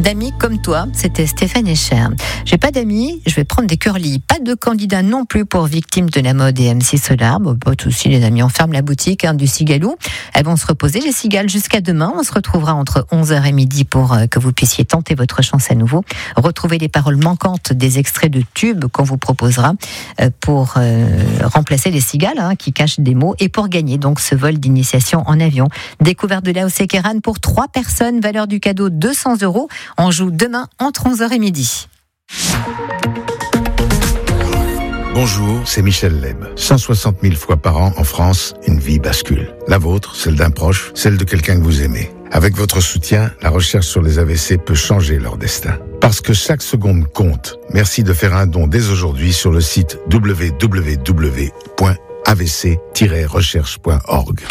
d'amis comme toi. C'était Stéphane Escher. J'ai pas d'amis, je vais prendre des curly. Pas de candidat non plus pour Victimes de la mode et MC Solar. Bon, pas de soucis les amis, on ferme la boutique du Cigalou. Elles vont se reposer les cigales jusqu'à demain. On se retrouvera entre 11h et midi pour que vous puissiez tenter votre chance à nouveau. Retrouvez les paroles manquantes des extraits de tubes qu'on vous proposera pour remplacer les cigales qui cachent des mots et pour gagner donc ce vol d'initiation en avion. Découverte de Laos et Kéran pour 3 personnes, valeur du cadeau 200 €. On joue demain entre 11h et midi. Bonjour, c'est Michel Leb. 160 000 fois par an en France, une vie bascule. La vôtre, celle d'un proche, celle de quelqu'un que vous aimez. Avec votre soutien, la recherche sur les AVC peut changer leur destin. Parce que chaque seconde compte, merci de faire un don dès aujourd'hui sur le site www.avc-recherche.org.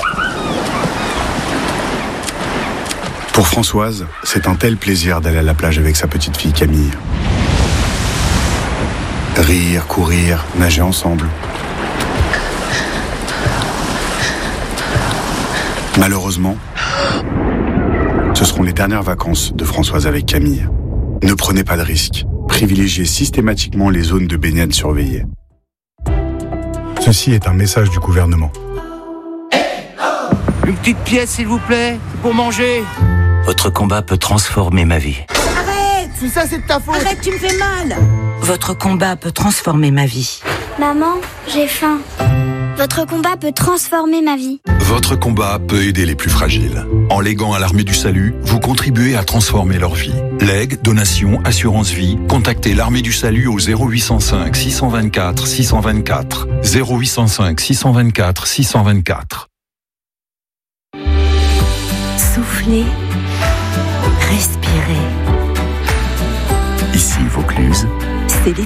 Pour Françoise, c'est un tel plaisir d'aller à la plage avec sa petite fille Camille. Rire, courir, nager ensemble. Malheureusement, ce seront les dernières vacances de Françoise avec Camille. Ne prenez pas de risques. Privilégiez systématiquement les zones de baignade surveillées. Ceci est un message du gouvernement. Une petite pièce, s'il vous plaît, pour manger. Votre combat peut transformer ma vie. Arrête, tout ça c'est de ta faute. Arrête, tu me fais mal. Votre combat peut transformer ma vie. Maman, j'ai faim. Votre combat peut transformer ma vie. Votre combat peut aider les plus fragiles. En léguant à l'Armée du Salut, vous contribuez à transformer leur vie. Legs, donations, assurance vie, contactez l'Armée du Salut au 0805 624 624. 0805 624 624. Soufflez,